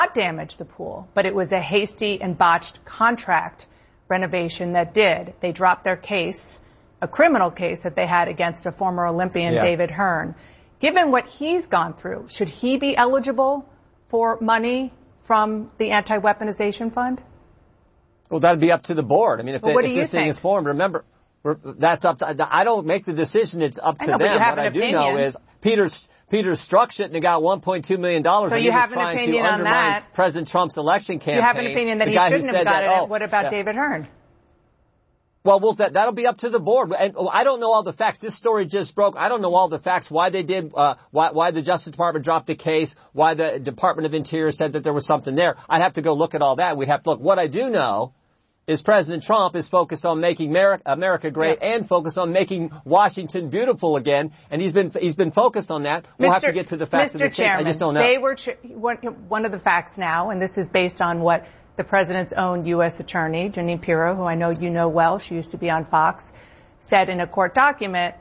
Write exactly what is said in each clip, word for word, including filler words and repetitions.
not damage the pool, but it was a hasty and botched contract renovation that did. They dropped their case, a criminal case that they had against a former Olympian, yeah. David Hearn. Given what he's gone through, should he be eligible for money from the anti-weaponization fund? Well, that'd be up to the board. I mean, if, well, they, if this think? thing is formed, remember, that's up to, I don't make the decision. It's up to I know, them. What I opinion. do know is Peter, Peter Struck and got one point two million dollars so and you he was have trying an to undermine that. President Trump's election campaign. You have an opinion that the he shouldn't have got that, it. Oh, what about yeah. David Hearn? Well, we'll that, that'll be up to the board. And I don't know all the facts. This story just broke. I don't know all the facts, why they did, uh, why, why the Justice Department dropped the case, why the Department of Interior said that there was something there. I'd have to go look at all that. We'd have to look. What I do know is President Trump is focused on making America, America great yeah. and focused on making Washington beautiful again. And he's been, he's been focused on that. We'll Mister have to get to the facts Mister of this Chairman, case. I just don't know. They were, one, one of the facts now, and this is based on what the president's own U S attorney, Jeanine Pirro, who I know you know well, she used to be on Fox, said in a court document,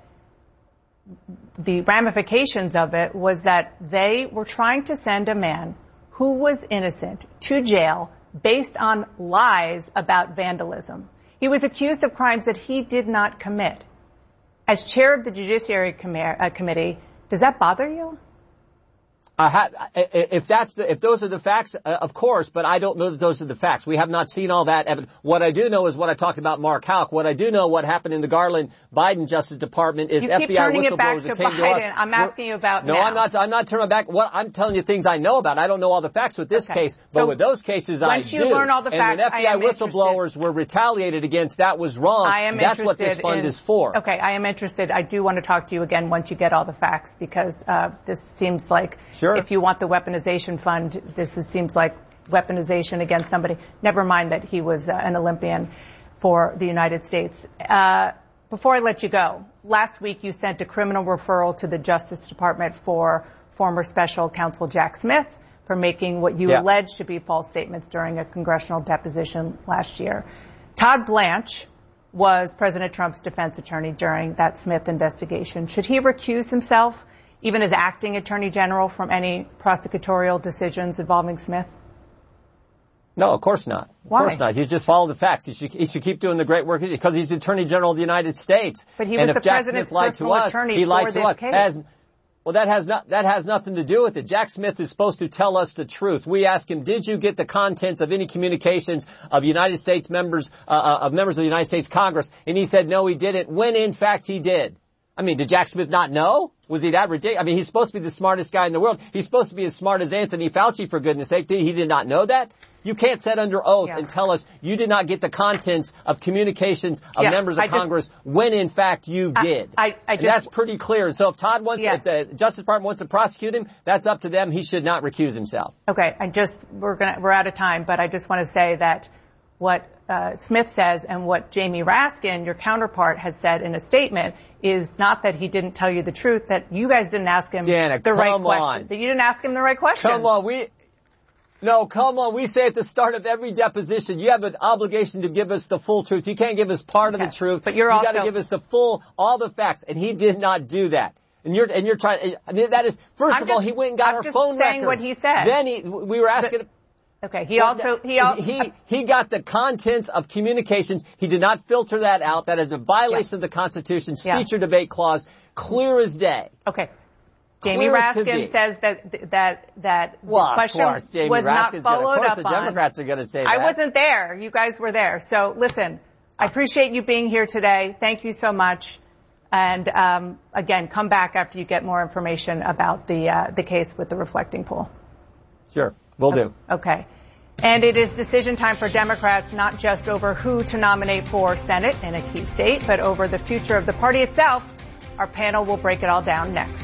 the ramifications of it was that they were trying to send a man who was innocent to jail based on lies about vandalism. He was accused of crimes that he did not commit. As chair of the Judiciary Com- uh, Committee, does that bother you? Uh, ha- if that's the, if those are the facts, uh, of course, but I don't know that those are the facts. We have not seen all that evidence. What I do know is what I talked about Mark Houck. What I do know what happened in the Garland-Biden Justice Department is you F B I whistleblowers that came Biden. to us. I'm asking you about No, now. I'm not, I'm not turning back. What, I'm telling you things I know about. I don't know all the facts with this okay. case, but so with those cases I once do. You learn all the and facts, when F B I, I whistleblowers interested. were retaliated against, that was wrong. I am That's what this in, fund is for. Okay, I am interested. I do want to talk to you again once you get all the facts, because uh, this seems like sure. if you want the weaponization fund, this is, seems like weaponization against somebody. Never mind that he was uh, an Olympian for the United States. Uh, before I let you go, last week you sent a criminal referral to the Justice Department for former special counsel Jack Smith for making what you yeah. alleged to be false statements during a congressional deposition last year. Todd Blanche was President Trump's defense attorney during that Smith investigation. Should he recuse himself, even as acting attorney general, from any prosecutorial decisions involving Smith? No, of course not. Of Why? course not. He should just follow the facts. He should, he should keep doing the great work because he's the Attorney General of the United States. But he was and the if Jack president's Smith lied personal to us, attorney he lied for to this us. case. As, well, that has not that has nothing to do with it. Jack Smith is supposed to tell us the truth. We ask him, did you get the contents of any communications of United States members uh, of members of the United States Congress? And he said no, he didn't. When in fact he did. I mean, did Jack Smith not know? Was he that ridiculous? I mean, he's supposed to be the smartest guy in the world. He's supposed to be as smart as Anthony Fauci, for goodness sake. He did not know that? You can't sit under oath yeah. and tell us you did not get the contents of communications of yeah, members of I Congress just, when, in fact, you I, did. I, I just, and that's pretty clear. And so if Todd wants, yeah. if the Justice Department wants to prosecute him, that's up to them. He should not recuse himself. Okay, I just we're gonna we're out of time, but I just want to say that what uh, Smith says and what Jamie Raskin, your counterpart, has said in a statement is not that he didn't tell you the truth, that you guys didn't ask him Jana, the right on. question. That you didn't ask him the right question. Come on, we. No, come on. We say at the start of every deposition, you have an obligation to give us the full truth. You can't give us part okay. of the truth. But you're you also got to give us the full, all the facts. And he did not do that. And you're, and you're trying, I mean, that is, first I'm of just, all, he went and got I'm our just phone saying records. What he said. Then he, we were asking. But, okay, he also, he also, he, he got the contents of communications. He did not filter that out. That is a violation yeah. of the Constitution, speech yeah. or debate clause, clear as day. Okay. Jamie Raskin says that that that well, the question of course, Jamie was Raskin's not followed gonna, of course up the Democrats on. are going to say I that. wasn't there. You guys were there. So listen, I appreciate you being here today. Thank you so much. And um, again, come back after you get more information about the uh, the case with the reflecting pool. Sure, we'll do. Okay. And it is decision time for Democrats, not just over who to nominate for Senate in a key state, but over the future of the party itself. Our panel will break it all down next.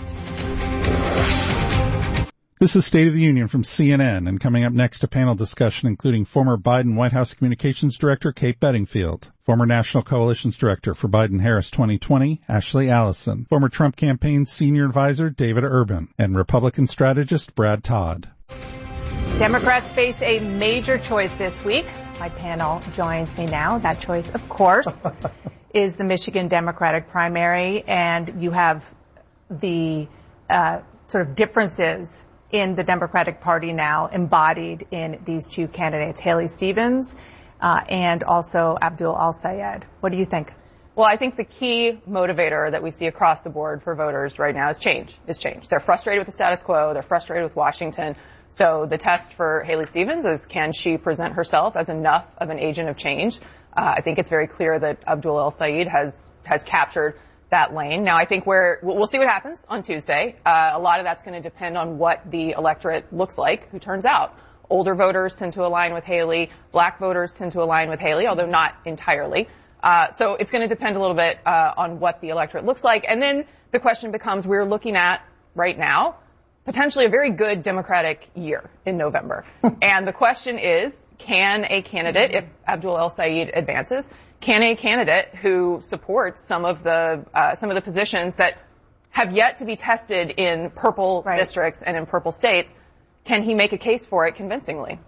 This is State of the Union from C N N, and coming up next, a panel discussion including former Biden White House Communications Director Kate Bedingfield, former National Coalitions Director for Biden-Harris twenty twenty, Ashley Allison, former Trump campaign senior advisor David Urban, and Republican strategist Brad Todd. Democrats face a major choice this week. My panel joins me now. That choice, of course, is the Michigan Democratic primary, and you have the uh, sort of differences in the Democratic Party now embodied in these two candidates, Haley Stevens uh, and also Abdul El-Sayed. What do you think? Well, I think the key motivator that we see across the board for voters right now is change, is change. They're frustrated with the status quo. They're frustrated with Washington. So the test for Haley Stevens is, can she present herself as enough of an agent of change? Uh, I think it's very clear that Abdul El-Sayed has, has captured that lane. Now, I think we're, we'll see what happens on Tuesday. Uh, a lot of that's going to depend on what the electorate looks like, who turns out. Older voters tend to align with Haley. Black voters tend to align with Haley, although not entirely. Uh, so it's going to depend a little bit uh, on what the electorate looks like. And then the question becomes, we're looking at right now potentially a very good Democratic year in November. And the question is, can a candidate, if Abdul El-Sayed advances, can a candidate who supports some of the uh, some of the positions that have yet to be tested in purple right. districts and in purple states, can he make a case for it convincingly?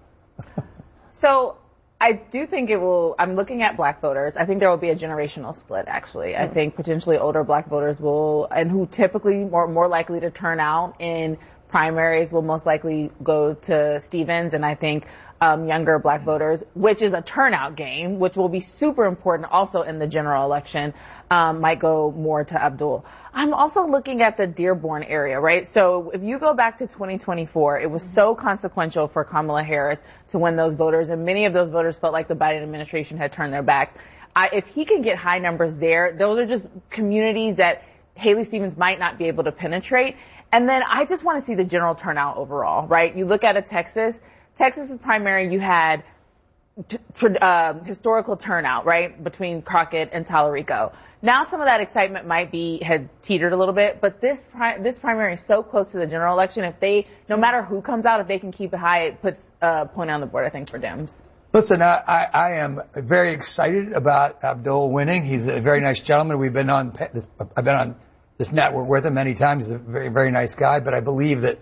So I do think it will, I'm looking at black voters. I think there will be a generational split, actually. Mm. I think potentially older black voters will, and who typically more, more likely to turn out in primaries will most likely go to Stevens. And I think um, younger black voters, which is a turnout game, which will be super important also in the general election, um, might go more to Abdul. I'm also looking at the Dearborn area, right? So if you go back to twenty twenty-four, it was so consequential for Kamala Harris to win those voters, and many of those voters felt like the Biden administration had turned their backs. I, if he can get high numbers there, those are just communities that Haley Stevens might not be able to penetrate. And then I just want to see the general turnout overall, right? You look at a Texas, Texas's primary, you had t- t- uh, historical turnout, right, between Crockett and Tallarico. Now some of that excitement might be, had teetered a little bit, but this pri- this primary is so close to the general election. If they, no matter who comes out, if they can keep it high, it puts a uh, point on the board, I think, for Dems. Listen, I, I, I am very excited about Abdul winning. He's a very nice gentleman. We've been on this, I've been on this network with him many times. He's a very, very nice guy, but I believe that,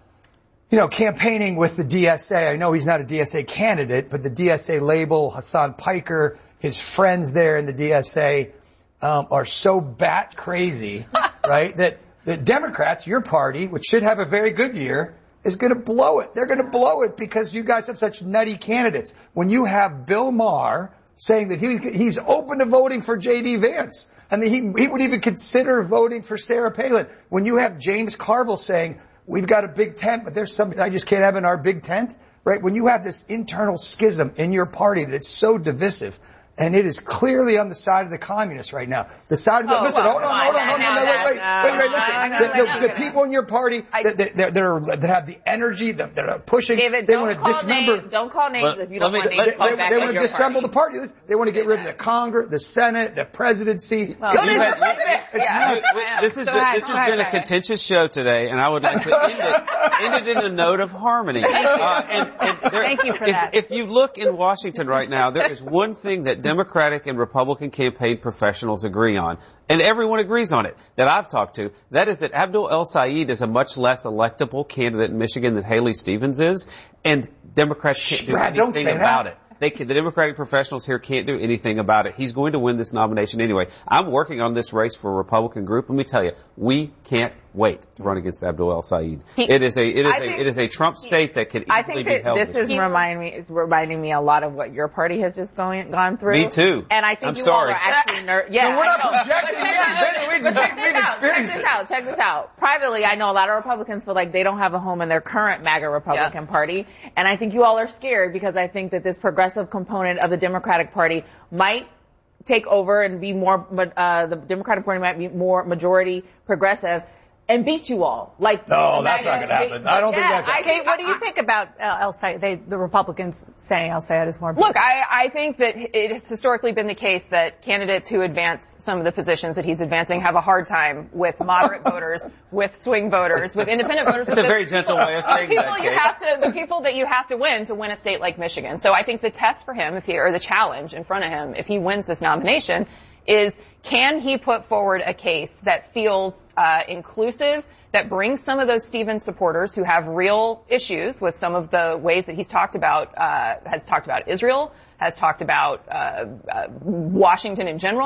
you know, campaigning with the D S A, I know he's not a D S A candidate, but the D S A label, Hassan Piker, his friends there in the D S A, Um, are so bat crazy, right, that the Democrats, your party, which should have a very good year, is going to blow it. They're going to blow it because you guys have such nutty candidates. When you have Bill Maher saying that he, he's open to voting for J D Vance, and he, he would even consider voting for Sarah Palin. When you have James Carville saying, we've got a big tent, but there's something I just can't have in our big tent, right? When you have this internal schism in your party that it's so divisive, and it is clearly on the side of the communists right now. The side of the, oh, listen, well, hold on, hold on, hold on, no, wait, wait, wait, wait, listen. The, the, the people in your party that, that, that, are, that have the energy, that, that are pushing, David, they want to dismember. Name, don't call names let, if you don't me, want names. They, they, they want to disassemble party. the party. They want to get rid of the Congress, the Senate, the presidency. Well, Go to the had, president. It's yeah. nuts. This has, been, this has been a contentious show today, and I would like to end it, end it in a note of harmony. Uh, and, and there, Thank you for if, that. If you look in Washington right now, there is one thing that Democratic and Republican campaign professionals agree on, and everyone agrees on it that I've talked to. That is that Abdul El-Sayed is a much less electable candidate in Michigan than Haley Stevens is, and Democrats can't do Brad, don't anything say about that. it. They can, the Democratic professionals here can't do anything about it. He's going to win this nomination anyway. I'm working on this race for a Republican group. Let me tell you, we can't wait to run against Abdul El-Sayed. It is a it is a it is a Trump state that could easily I think be that held. this is reminding me is reminding me a lot of what your party has just going gone through. Me too. And I think I'm you sorry. all are actually ner- yeah. No, we're not I know. projecting But it. check We- we- but check we've this out. Check experienced this it. out. Check this out. Privately, I know a lot of Republicans feel like they don't have a home in their current MAGA Republican Yeah. Party, and I think you all are scared because I think that this progressive component of the Democratic Party might take over and be more. Uh, the Democratic Party might be more majority progressive. And beat you all. Like, No, that's not going to happen. I don't think that's I think, what do you think about uh, El-Sayed, they, the Republicans saying El-Sayed is more... Look, I, I think that it has historically been the case that candidates who advance some of the positions that he's advancing have a hard time with moderate voters, with swing voters, with independent voters. That's a very gentle way of saying people that, you Kate. have to, the people that you have to win to win a state like Michigan. So I think the test for him, if he, or the challenge in front of him, if he wins this nomination, is can he put forward a case that feels uh, inclusive, that brings some of those Stevens supporters who have real issues with some of the ways that he's talked about, uh, has talked about Israel, has talked about uh, uh, Washington in general,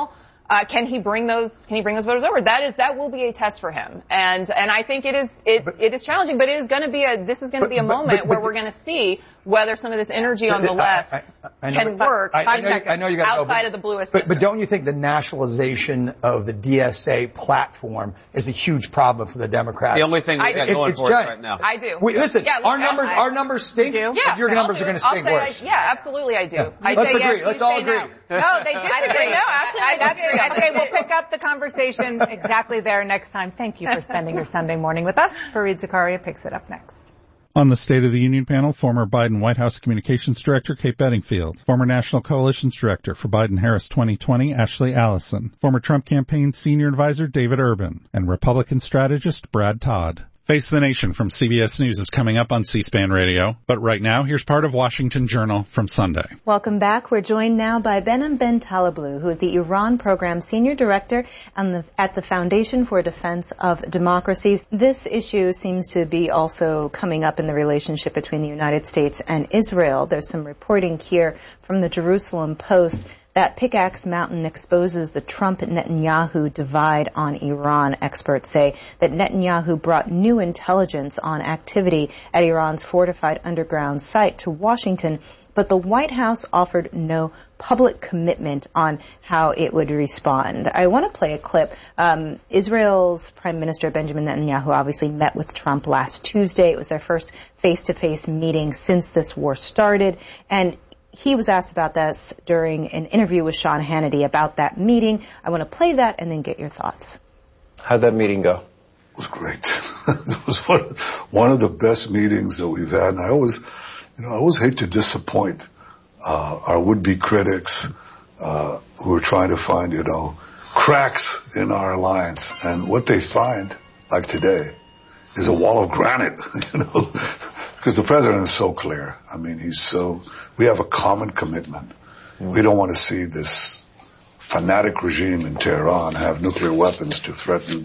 Uh, can he bring those, can he bring those voters over? That is, that will be a test for him. And, and I think it is, it, but, it is challenging, but it is going to be a, this is going to be a but, moment but, but, where we're going to see whether some of this energy on the left I, I, I know, can work I, I, know, I know you got outside go, of the bluest but, but don't you think the nationalization of the D S A platform is a huge problem for the Democrats? It's the only thing we've got it, going for giant. us right now. I do. Wait, listen, yeah, look, our numbers, I, our numbers stink. You do? Yeah, your numbers do. are going to stink worse. I, yeah, absolutely, I do. Yeah. I Let's say agree. yes, Let's you all say agree. No, no they did agree. No, actually, I that's disagree. Okay, we'll pick up the conversation exactly there next time. Thank you for spending your Sunday morning with us. Fareed Zakaria picks it up next. On the State of the Union panel, former Biden White House Communications Director Kate Bedingfield, former National Coalitions Director for Biden-Harris twenty twenty Ashley Allison, former Trump campaign senior advisor David Urban, and Republican strategist Brad Todd. Face the Nation from C B S News is coming up on C-SPAN Radio, but right now, here's part of Washington Journal from Sunday. Welcome back. We're joined now by Behnam Bentaleblu, who is the Iran Program Senior Director and the, at the Foundation for Defense of Democracies. This issue seems to be also coming up in the relationship between the United States and Israel. There's some reporting here from the Jerusalem Post that Pickaxe Mountain exposes the Trump-Netanyahu divide on Iran. Experts say that Netanyahu brought new intelligence on activity at Iran's fortified underground site to Washington, but the White House offered no public commitment on how it would respond. I want to play a clip. Um, Israel's Prime Minister Benjamin Netanyahu obviously met with Trump last Tuesday. It was their first face-to-face meeting since this war started, and he was asked about this during an interview with Sean Hannity about that meeting. I want to play that and then get your thoughts. How'd that meeting go? It was great. It was one, one of the best meetings that we've had. And I always, you know, I always hate to disappoint uh, our would-be critics uh, who are trying to find, you know, cracks in our alliance. And what they find, like today, is a wall of granite, you know. Because the president is so clear. I mean, he's so, we have a common commitment. Mm. We don't want to see this fanatic regime in Tehran have nuclear weapons to threaten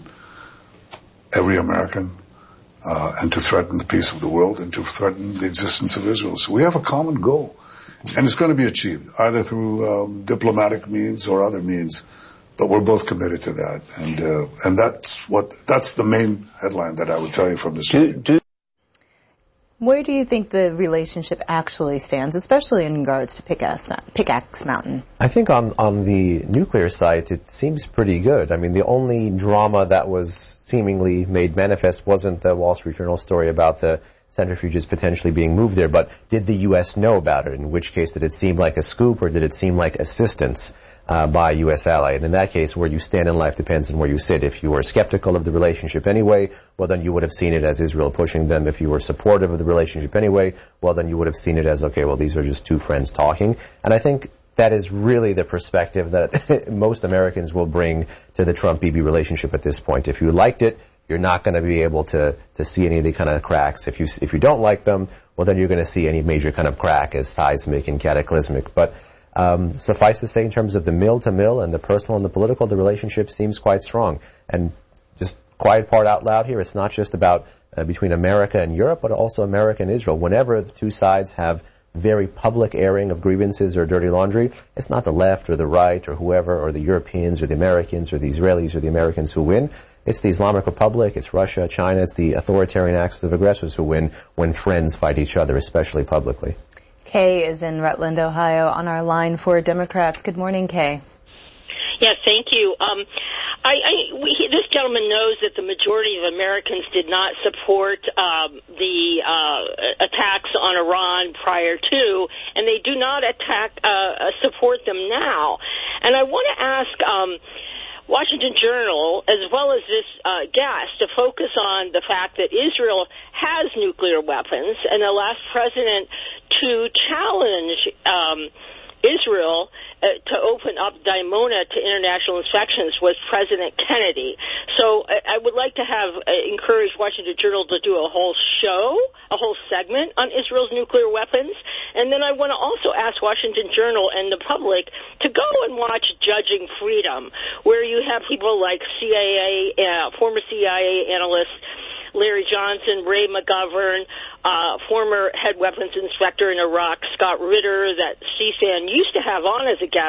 every American, uh, and to threaten the peace of the world and to threaten the existence of Israel. So we have a common goal. And it's going to be achieved, either through um, diplomatic means or other means. But we're both committed to that. And, uh, and that's what, that's the main headline that I would tell you from this do, do Where do you think the relationship actually stands, especially in regards to Pickaxe, Pickaxe Mountain? I think on, on the nuclear site, it seems pretty good. I mean, the only drama that was seemingly made manifest wasn't the Wall Street Journal story about the centrifuges potentially being moved there, but did the U S know about it? In which case, did it seem like a scoop or did it seem like assistance uh, by a U S ally? And in that case, where you stand in life depends on where you sit. If you were skeptical of the relationship anyway, well, then you would have seen it as Israel pushing them. If you were supportive of the relationship anyway, well, then you would have seen it as, okay, well, these are just two friends talking. And I think that is really the perspective that most Americans will bring to the Trump-Bibi relationship at this point. If you liked it, you're not going to be able to, to see any of the kind of cracks. If you, if you don't like them, well, then you're going to see any major kind of crack as seismic and cataclysmic. But um, suffice to say, in terms of the mill-to-mill and the personal and the political, the relationship seems quite strong. And just quiet part out loud here, it's not just about uh, between America and Europe, but also America and Israel. Whenever the two sides have very public airing of grievances or dirty laundry, it's not the left or the right or whoever or the Europeans or the Americans or the Israelis or the Americans who win. It's the Islamic Republic, it's Russia, China, it's the authoritarian axis of aggressors who win when friends fight each other, especially publicly. Kay is in Rutland, Ohio, on our line for Democrats. Good morning, Kay. Yes, thank you. Um, I, I, we, this gentleman knows that the majority of Americans did not support um, the uh, attacks on Iran prior to, and they do not attack uh, support them now. And I want to ask Um, Washington Journal, as well as this uh, guest, to focus on the fact that Israel has nuclear weapons, and the last president to challenge um, Israel uh, to open up Dimona to international inspections was President Kennedy. So I, I would like to have uh, encourage Washington Journal to do a whole show, a whole segment on Israel's nuclear weapons. And then I want to also ask Washington Journal and the public to go and watch Judging Freedom, where you have people like C I A, uh, former C I A analyst Larry Johnson, Ray McGovern, uh, former head weapons inspector in Iraq, Scott Ritter, that C SAN used to have on as a guest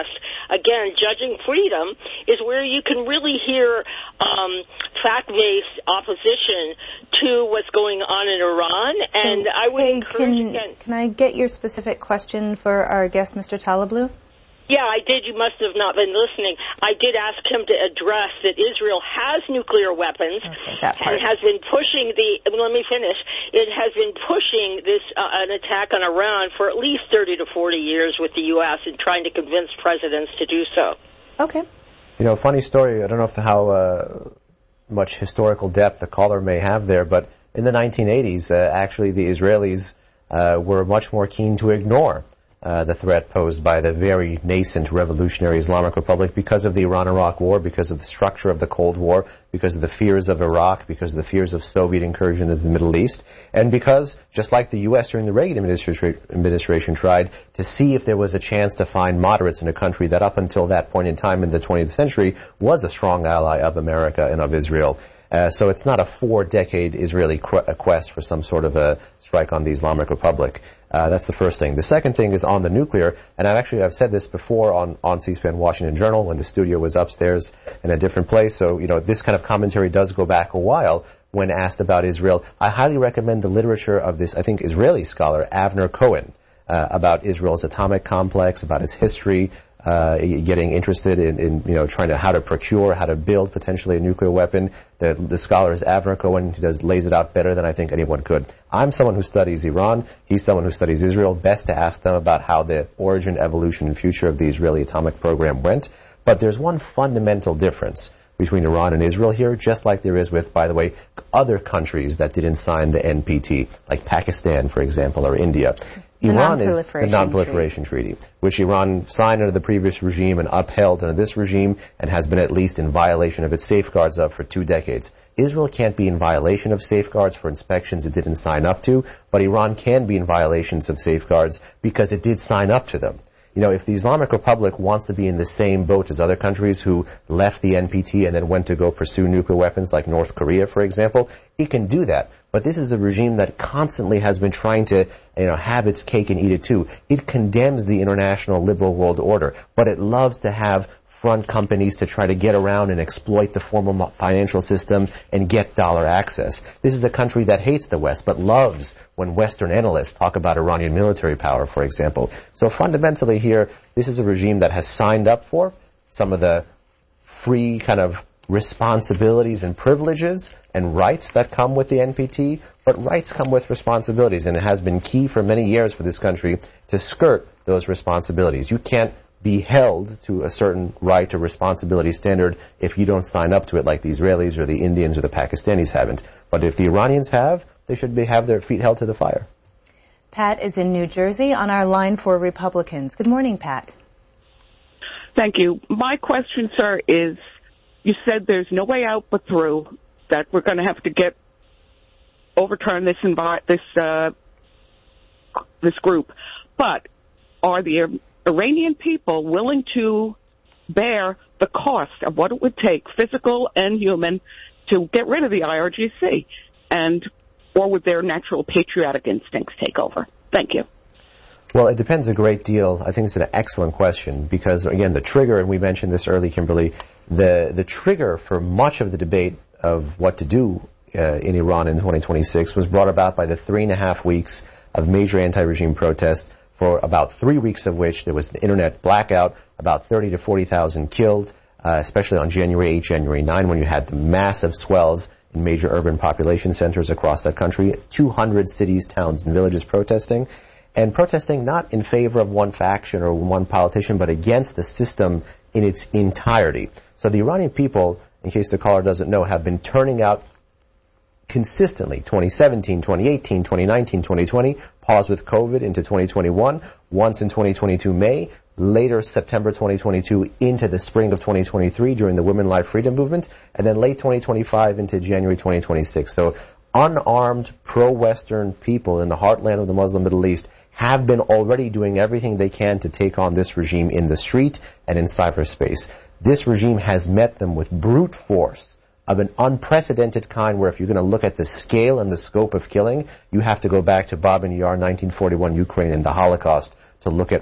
again, judging freedom is where you can really hear um, fact-based opposition to what's going on in Iran. So, and I would Kay, encourage can, again. Can I get your specific question for our guest, Mister Talablu? Yeah, I did. You must have not been listening. I did ask him to address that Israel has nuclear weapons okay, and has been pushing the, let me finish, it has been pushing this, uh, an attack on Iran for at least thirty to forty years with the U S and trying to convince presidents to do so. Okay. You know, funny story, I don't know if how uh, much historical depth the caller may have there, but in the nineteen eighties, uh, actually the Israelis uh, were much more keen to ignore Uh, the threat posed by the very nascent revolutionary Islamic Republic because of the Iran-Iraq War, because of the structure of the Cold War, because of the fears of Iraq, because of the fears of Soviet incursion into the Middle East, and because, just like the U S during the Reagan administration, administration tried to see if there was a chance to find moderates in a country that up until that point in time in the twentieth century was a strong ally of America and of Israel. Uh, so it's not a four-decade Israeli qu- quest for some sort of a strike on the Islamic Republic. Uh, that's the first thing. The second thing is on the nuclear, and I've actually I've said this before on, on C-SPAN Washington Journal when the studio was upstairs in a different place. So, you know, this kind of commentary does go back a while when asked about Israel. I highly recommend the literature of this, I think, Israeli scholar, Avner Cohen, uh, about Israel's atomic complex, about its history, Uh, getting interested in, in, you know, trying to how to procure, how to build potentially a nuclear weapon. The, the scholar is Avner Cohen. He does lays it out better than I think anyone could. I'm someone who studies Iran. He's someone who studies Israel. Best to ask them about how the origin, evolution, and future of the Israeli atomic program went. But there's one fundamental difference between Iran and Israel here, just like there is with, by the way, other countries that didn't sign the N P T, like Pakistan, for example, or India. The Iran is non-proliferation the non-proliferation treaty. treaty, which Iran signed under the previous regime and upheld under this regime and has been at least in violation of its safeguards of for two decades. Israel can't be in violation of safeguards for inspections it didn't sign up to, but Iran can be in violations of safeguards because it did sign up to them. You know, if the Islamic Republic wants to be in the same boat as other countries who left the N P T and then went to go pursue nuclear weapons like North Korea, for example, it can do that. But this is a regime that constantly has been trying to, you know, have its cake and eat it too. It condemns the international liberal world order, but it loves to have front companies to try to get around and exploit the formal financial system and get dollar access. This is a country that hates the West, but loves when Western analysts talk about Iranian military power, for example. So fundamentally here, this is a regime that has signed up for some of the free kind of responsibilities and privileges and rights that come with the N P T, but rights come with responsibilities, and it has been key for many years for this country to skirt those responsibilities. You can't be held to a certain right or responsibility standard if you don't sign up to it like the Israelis or the Indians or the Pakistanis haven't. But if the Iranians have, they should be, have their feet held to the fire. Pat is in New Jersey on our line for Republicans. Good morning, Pat. Thank you. My question, sir, is you said there's no way out but through, that we're going to have to get overturn this envi- this uh, this group. But are the Iranian people willing to bear the cost of what it would take, physical and human, to get rid of the I R G C? And or would their natural patriotic instincts take over? Thank you. Well, it depends a great deal. I think it's an excellent question because, again, the trigger, and we mentioned this early, Kimberly, the, the trigger for much of the debate of what to do uh, in Iran in twenty twenty-six was brought about by the three and a half weeks of major anti-regime protests, for about three weeks of which there was an internet blackout, about thirty to forty thousand killed, uh, especially on January eighth, January ninth, when you had the massive swells in major urban population centers across that country, two hundred cities, towns, and villages protesting. And protesting not in favor of one faction or one politician, but against the system in its entirety. So the Iranian people, in case the caller doesn't know, have been turning out consistently, twenty seventeen, twenty eighteen, twenty nineteen, twenty twenty, pause with COVID into twenty twenty-one, once in twenty twenty-two May, later September twenty twenty-two into the spring of twenty twenty-three during the Women Life Freedom Movement, and then late twenty twenty-five into January twenty twenty-six. So unarmed pro-Western people in the heartland of the Muslim Middle East have been already doing everything they can to take on this regime in the street and in cyberspace. This regime has met them with brute force of an unprecedented kind, where if you're going to look at the scale and the scope of killing, you have to go back to Babin Yar, nineteen forty-one Ukraine, and the Holocaust to look at what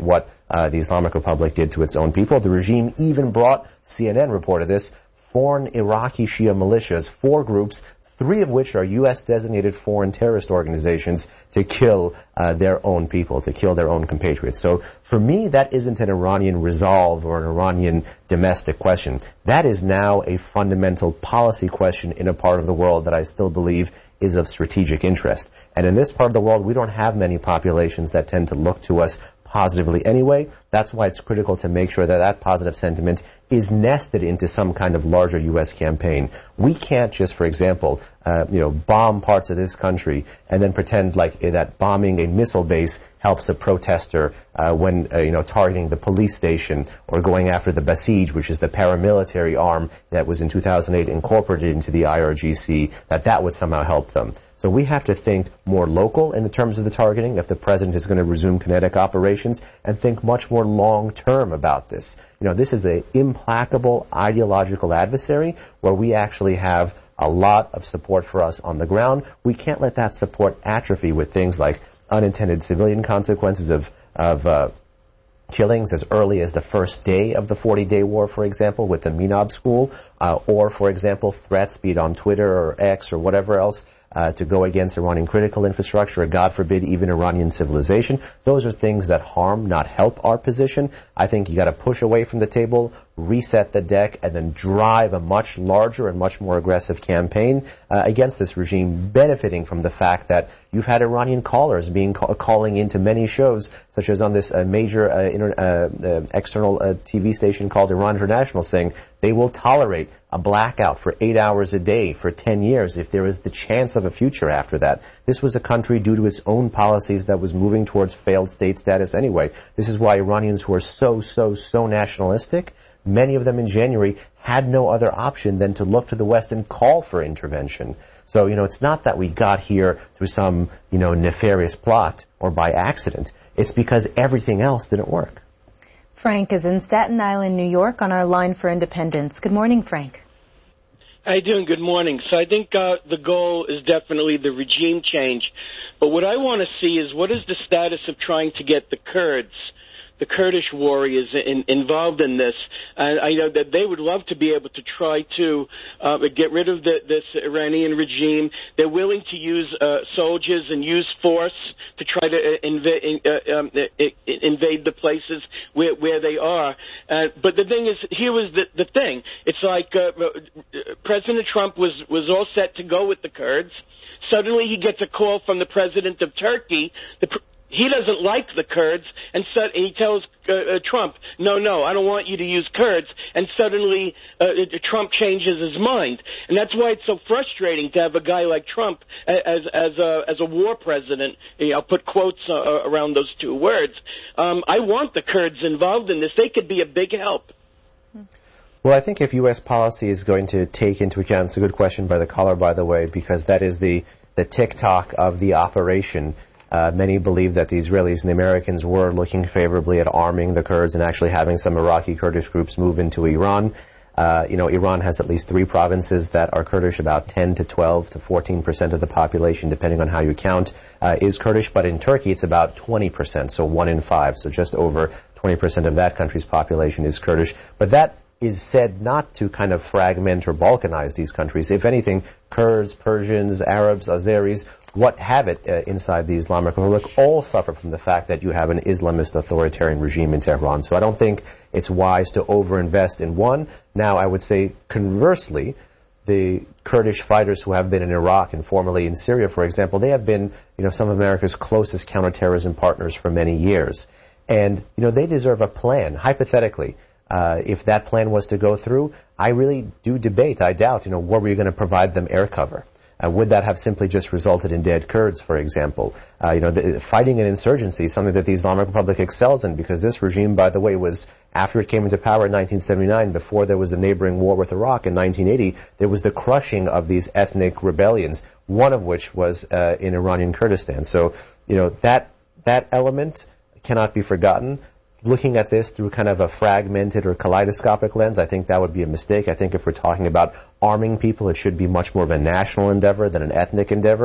uh, the Islamic Republic did to its own people. The regime even brought, C N N reported this, foreign Iraqi Shia militias, four groups, three of which are U S designated foreign terrorist organizations, to kill uh, their own people, to kill their own compatriots. So for me, that isn't an Iranian resolve or an Iranian domestic question. That is now a fundamental policy question in a part of the world that I still believe is of strategic interest. And in this part of the world, we don't have many populations that tend to look to us positively anyway. That's why it's critical to make sure that that positive sentiment is nested into some kind of larger U S campaign. We can't just, for example, uh, you know, bomb parts of this country and then pretend like uh, that bombing a missile base helps a protester uh, when, uh, you know, targeting the police station or going after the Basij, which is the paramilitary arm that was in two thousand eight incorporated into the I R G C, that that would somehow help them. So we have to think more local in the terms of the targeting if the president is going to resume kinetic operations, and think much more long-term about this. You know, this is an implacable ideological adversary where we actually have a lot of support for us on the ground. We can't let that support atrophy with things like unintended civilian consequences of, of uh, killings as early as the first day of the forty-day war, for example, with the Minab school, uh, or, for example, threats, be it on Twitter or X or whatever else, Uh, to go against Iranian critical infrastructure, or God forbid, even Iranian civilization. Those are things that harm, not help our position. I think you got to push away from the table, reset the deck, and then drive a much larger and much more aggressive campaign uh, against this regime, benefiting from the fact that you've had Iranian callers being ca- calling into many shows, such as on this uh, major uh, inter- uh, uh, external uh, T V station called Iran International, saying they will tolerate a blackout for eight hours a day for ten years if there is the chance of a future after that. This was a country, due to its own policies, that was moving towards failed state status anyway. This is why Iranians who are so, so, so nationalistic, many of them in January had no other option than to look to the West and call for intervention. So, you know, it's not that we got here through some, you know, nefarious plot or by accident. It's because everything else didn't work. Frank is in Staten Island, New York, on our line for Independence. Good morning, Frank. How you doing? Good morning. So I think uh, the goal is definitely the regime change. But what I want to see is, what is the status of trying to get the Kurds, the Kurdish warriors, in, involved in this? And I know that they would love to be able to try to uh, get rid of the, this Iranian regime. They're willing to use uh, soldiers and use force to try to inv- uh, um, invade the places where, where they are. Uh, but the thing is, here was the, the thing. It's like uh, President Trump was, was all set to go with the Kurds. Suddenly he gets a call from the president of Turkey. The pr- He doesn't like the Kurds, and, so, and he tells uh, uh, Trump, no, no, I don't want you to use Kurds, and suddenly uh, Trump changes his mind. And that's why it's so frustrating to have a guy like Trump as as a, as a war president. You know, I'll put quotes uh, around those two words. Um, I want the Kurds involved in this. They could be a big help. Well, I think if U S policy is going to take into account, it's a good question by the caller, by the way, because that is the, the tick-tock of the operation. Uh, many believe that the Israelis and the Americans were looking favorably at arming the Kurds and actually having some Iraqi Kurdish groups move into Iran. Uh, you know, Iran has at least three provinces that are Kurdish. About ten to twelve to fourteen percent of the population, depending on how you count, uh, is Kurdish. But in Turkey, it's about twenty percent, so one in five. So just over twenty percent of that country's population is Kurdish. But that is said not to kind of fragment or balkanize these countries. If anything, Kurds, Persians, Arabs, Azeris, what have it uh, inside the Islamic Republic all suffer from the fact that you have an Islamist authoritarian regime in Tehran. So I don't think it's wise to overinvest in one. Now, I would say conversely, the Kurdish fighters who have been in Iraq and formerly in Syria, for example, they have been, you know, some of America's closest counterterrorism partners for many years. And, you know, they deserve a plan, hypothetically. Uh, if that plan was to go through, I really do debate, I doubt, you know, were we going to provide them air cover? Uh, would that have simply just resulted in dead Kurds, for example? Uh, you know, the, fighting an insurgency is something that the Islamic Republic excels in, because this regime, by the way, was, after it came into power in nineteen seventy-nine, before there was a neighboring war with Iraq in nineteen eighty, there was the crushing of these ethnic rebellions, one of which was uh, in Iranian Kurdistan. So, you know, that that element cannot be forgotten. Looking at this through kind of a fragmented or kaleidoscopic lens, I think that would be a mistake. I think if we're talking about arming people, it should be much more of a national endeavor than an ethnic endeavor.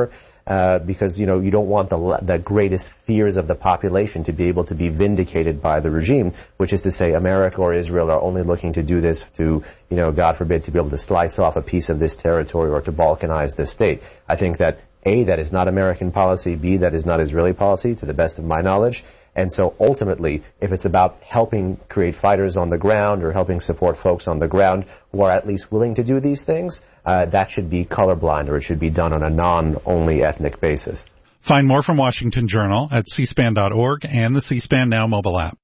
uh, because, you know, you don't want the, the greatest fears of the population to be able to be vindicated by the regime, which is to say America or Israel are only looking to do this to, you know, God forbid, to be able to slice off a piece of this territory or to balkanize this state. I think that, A, that is not American policy, B, that is not Israeli policy, to the best of my knowledge. And so ultimately, if it's about helping create fighters on the ground or helping support folks on the ground who are at least willing to do these things, uh, that should be colorblind, or it should be done on a non-only ethnic basis. Find more from Washington Journal at c span dot org and the C-SPAN Now mobile app.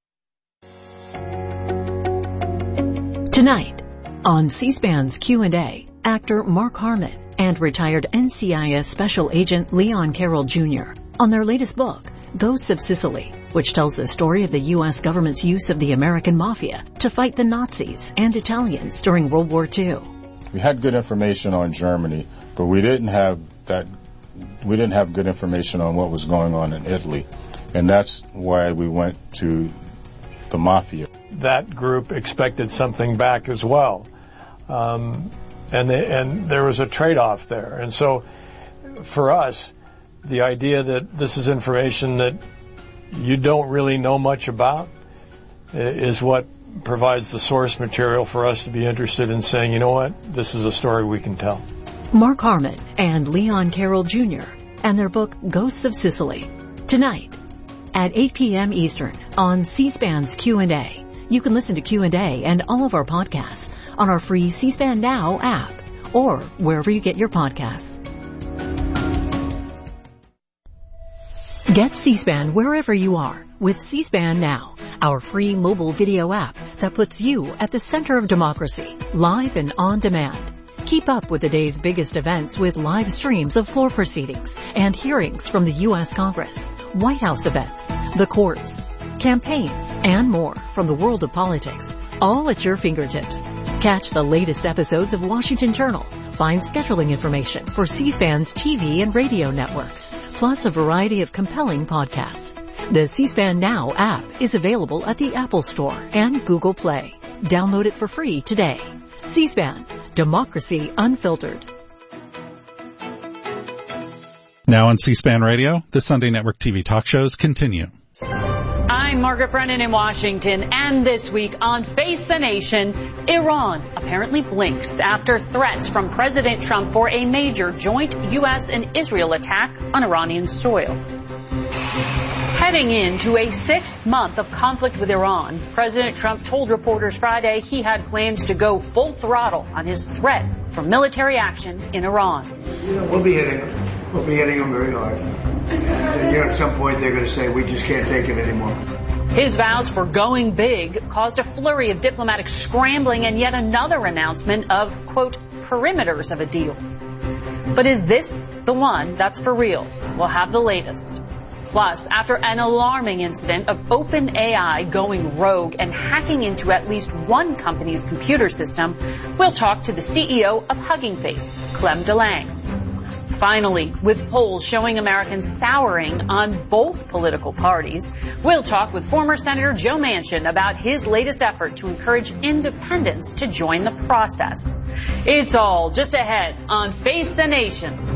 Tonight, on C-SPAN's Q and A, actor Mark Harmon and retired N C I S Special Agent Leon Carroll Junior on their latest book, Ghosts of Sicily, which tells the story of the U S government's use of the American mafia to fight the Nazis and Italians during World War Two. We had good information on Germany, but we didn't have that. We didn't have good information on what was going on in Italy, and that's why we went to the mafia. That group expected something back as well, um, and they, and there was a trade-off there. And so, for us, the idea that this is information that you don't really know much about is what provides the source material for us to be interested in saying, you know what, this is a story we can tell. Mark Harmon and Leon Carroll Junior and their book Ghosts of Sicily. Tonight at eight p.m. Eastern on C-SPAN's Q and A. You can listen to Q and A and all of our podcasts on our free C-SPAN Now app or wherever you get your podcasts. Get C-SPAN wherever you are with C-SPAN Now, our free mobile video app that puts you at the center of democracy, live and on demand. Keep up with the day's biggest events with live streams of floor proceedings and hearings from the U S Congress, White House events, the courts, campaigns, and more from the world of politics, all at your fingertips. Catch the latest episodes of Washington Journal. Find scheduling information for C-SPAN's T V and radio networks, plus a variety of compelling podcasts. The C-SPAN Now app is available at the Apple Store and Google Play. Download it for free today. C-SPAN, Democracy Unfiltered. Now on C-SPAN Radio, the Sunday Network T V talk shows continue. I'm Margaret Brennan in Washington, and this week on Face the Nation, Iran apparently blinks after threats from President Trump for a major joint U S and Israel attack on Iranian soil. Heading into a sixth month of conflict with Iran, President Trump told reporters Friday he had plans to go full throttle on his threat for military action in Iran. You know, we'll be hitting them. We'll be hitting them very hard. And, you know, at some point they're going to say, we just can't take it anymore. His vows for going big caused a flurry of diplomatic scrambling and yet another announcement of, quote, perimeters of a deal. But is this the one that's for real? We'll have the latest. Plus, after an alarming incident of OpenAI going rogue and hacking into at least one company's computer system, we'll talk to the C E O of Hugging Face, Clem DeLange. Finally, with polls showing Americans souring on both political parties, we'll talk with former Senator Joe Manchin about his latest effort to encourage independents to join the process. It's all just ahead on Face the Nation.